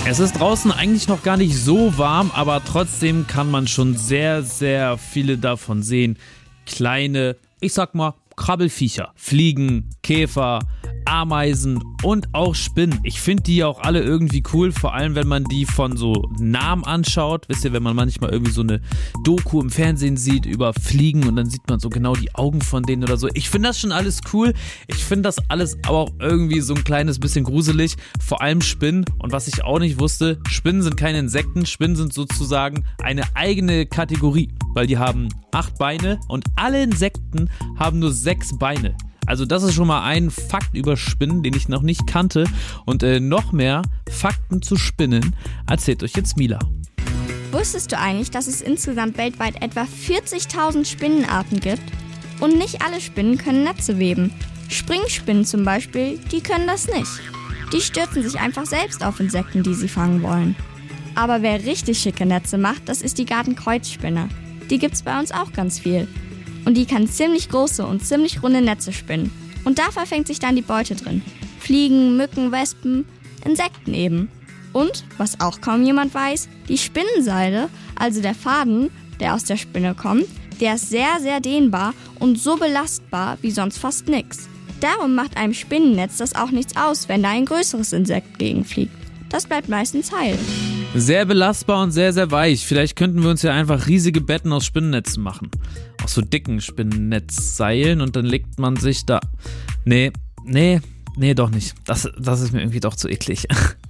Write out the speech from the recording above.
Es ist draußen eigentlich noch gar nicht so warm, aber trotzdem kann man schon sehr, sehr viele davon sehen. Kleine, ich sag mal, Krabbelfiecher, Fliegen, Käfer, Ameisen und auch Spinnen. Ich finde die auch alle irgendwie cool, vor allem wenn man die von so Namen anschaut. Wisst ihr, wenn man manchmal irgendwie so eine Doku im Fernsehen sieht über Fliegen und dann sieht man so genau die Augen von denen oder so. Ich finde das schon alles cool. Ich finde das alles aber auch irgendwie so ein kleines bisschen gruselig. Vor allem Spinnen. Und was ich auch nicht wusste, Spinnen sind keine Insekten. Spinnen sind sozusagen eine eigene Kategorie, weil die haben 8 Beine und alle Insekten haben nur 6 Beine. Also das ist schon mal ein Fakt über Spinnen, den ich noch nicht kannte. Und noch mehr Fakten zu Spinnen erzählt euch jetzt Mila. Wusstest du eigentlich, dass es insgesamt weltweit etwa 40.000 Spinnenarten gibt? Und nicht alle Spinnen können Netze weben. Springspinnen zum Beispiel, die können das nicht. Die stürzen sich einfach selbst auf Insekten, die sie fangen wollen. Aber wer richtig schicke Netze macht, das ist die Gartenkreuzspinne. Die gibt's bei uns auch ganz viel. Und die kann ziemlich große und ziemlich runde Netze spinnen. Und da verfängt sich dann die Beute drin. Fliegen, Mücken, Wespen, Insekten eben. Und, was auch kaum jemand weiß, die Spinnenseide, also der Faden, der aus der Spinne kommt, der ist sehr, sehr dehnbar und so belastbar wie sonst fast nix. Darum macht einem Spinnennetz das auch nichts aus, wenn da ein größeres Insekt gegenfliegt. Das bleibt meistens heil. Sehr belastbar und sehr, sehr weich. Vielleicht könnten wir uns ja einfach riesige Betten aus Spinnennetzen machen. Aus so dicken Spinnennetzseilen und dann legt man sich da... Nee, doch nicht. Das ist mir irgendwie doch zu eklig.